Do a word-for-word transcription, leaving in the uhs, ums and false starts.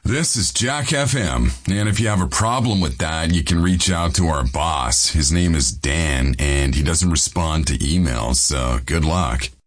This is Jack F M, and if you have a problem with that, you can reach out to our boss. His name is Dan, and he doesn't respond to emails, so good luck.